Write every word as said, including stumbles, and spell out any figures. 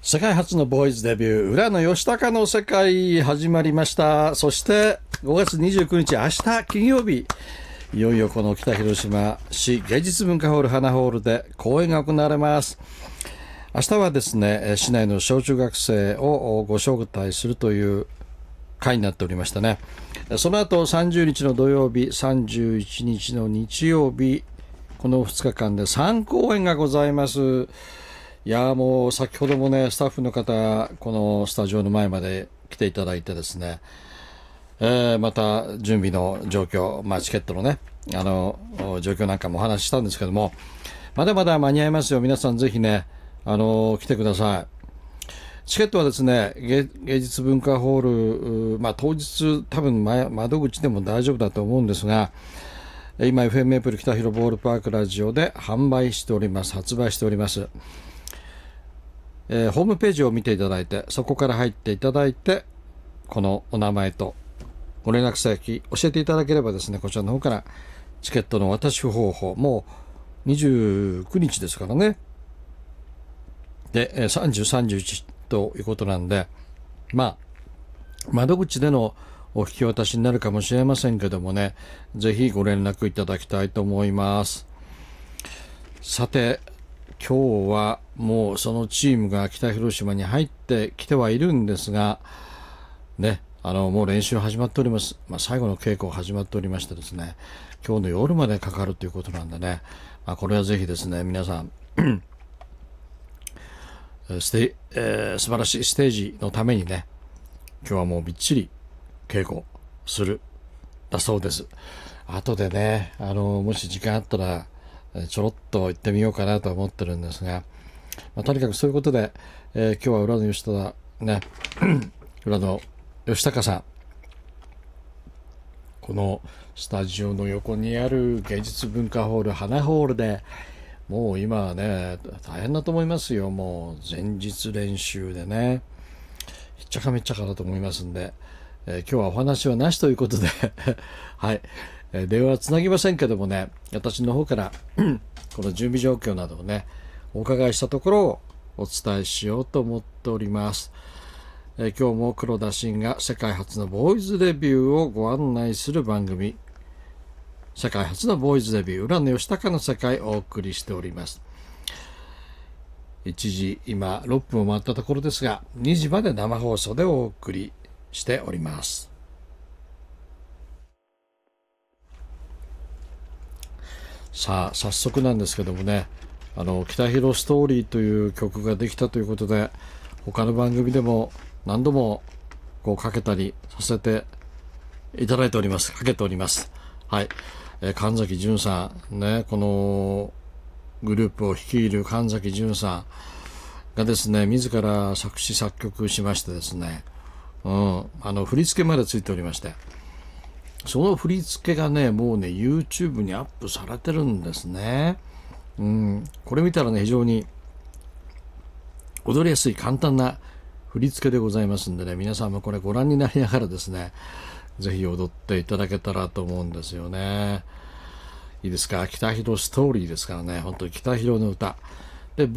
世界初のボーイズデビュー、浦野義孝の世界始まりました。そしてごがつにじゅうくにち、明日金曜日、いよいよこの北広島市芸術文化ホール花ホールで公演が行われます。明日はですね、市内の小中学生をご招待するという会になっておりましたね。その後さんじゅうにちの土曜日、さんじゅういちにちの日曜日、このふつかかんでさんこうえんがございます。いやもう先ほどもね、スタッフの方このスタジオの前まで来ていただいてですね、えー、また準備の状況、まあ、チケットのねあの状況なんかもお話ししたんですけども、まだまだ間に合いますよ。皆さんぜひねあの来てください。チケットはですね、 芸, 芸術文化ホール、まあ、当日多分窓口でも大丈夫だと思うんですが、今 エフエム メープル北広ボールパークラジオで販売しております。発売しております。えー、ホームページを見ていただいて、そこから入っていただいて、このお名前とご連絡先教えていただければですね、こちらの方からチケットの渡し方法、もうにじゅうくにちですからね、でさんじゅう、さんじゅういちということなんで、まあ窓口でのお引き渡しになるかもしれませんけどもね、ぜひご連絡いただきたいと思います。さて今日はもうそのチームが北広島に入ってきてはいるんですがね、あのもう練習始まっております。まあ、最後の稽古始まっておりましてですね、今日の夜までかかるということなんでね、まあ、これはぜひですね皆さんステ、えー、素晴らしいステージのためにね、今日はもうびっちり稽古するだそうです。後でねあのもし時間あったらちょろっと行ってみようかなと思ってるんですが、まあ、とにかくそういうことで、えー、今日は浦野義孝ね浦野義孝さん、このスタジオの横にある芸術文化ホール花ホールでもう今はね大変だと思いますよ。もう前日練習でねひっちゃかめっちゃかだと思いますんで、えー、今日はお話はなしということではい、えー、電話はつなぎませんけどもね、私の方からこの準備状況などをねお伺いしたところをお伝えしようと思っております。えー、今日も黒田真が世界初のボーイズデビューをご案内する番組、世界初のボーイズデビュー、浦野義孝の世界をお送りしております。いちじ今ろっぷんを回ったところですが、にじまで生放送でお送りしております。さあ早速なんですけどもね、あの北広ストーリーという曲ができたということで、他の番組でも何度もこうかけたりさせていただいております。かけております。はい、えー、神崎淳さんね、このグループを率いる神崎淳さんがですね自ら作詞作曲しましてですね、うん、あの振り付けまでついておりまして、その振り付けがねもうね YouTube にアップされてるんですね。うん、これ見たらね非常に踊りやすい簡単な振り付けでございますんでね、皆さんもこれご覧になりながらですねぜひ踊っていただけたらと思うんですよね。いいですか、北広ストーリーですからね、本当に北広の歌、